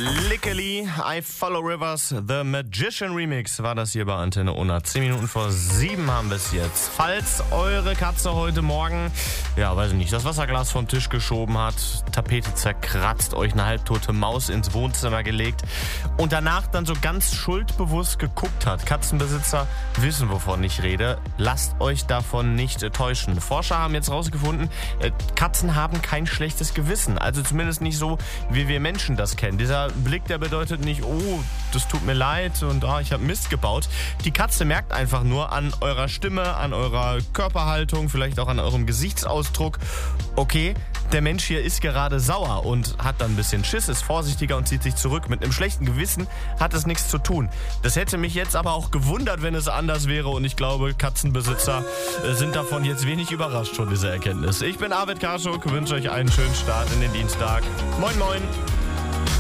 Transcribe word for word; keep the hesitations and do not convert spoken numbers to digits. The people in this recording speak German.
Lickily, I Follow Rivers, The Magician Remix war das hier bei Antenne Unna. Zehn Minuten vor sieben haben wir es jetzt. Falls eure Katze heute Morgen, ja, weiß ich nicht, das Wasserglas vom Tisch geschoben hat, Tapete zerkratzt, euch eine halbtote Maus ins Wohnzimmer gelegt und danach dann so ganz schuldbewusst geguckt hat. Katzenbesitzer wissen, wovon ich rede. Lasst euch davon nicht täuschen. Forscher haben jetzt rausgefunden, Katzen haben kein schlechtes Gewissen. Also zumindest nicht so, wie wir Menschen das kennen. Dieser Blick, der bedeutet nicht, oh, das tut mir leid und oh, ich habe Mist gebaut. Die Katze merkt einfach nur an eurer Stimme, an eurer Körperhaltung, vielleicht auch an eurem Gesichtsausdruck, okay, der Mensch hier ist gerade sauer und hat dann ein bisschen Schiss, ist vorsichtiger und zieht sich zurück. Mit einem schlechten Gewissen hat es nichts zu tun. Das hätte mich jetzt aber auch gewundert, wenn es anders wäre und ich glaube, Katzenbesitzer sind davon jetzt wenig überrascht von dieser Erkenntnis. Ich bin Arvid Karschuk, wünsche euch einen schönen Start in den Dienstag. Moin, moin!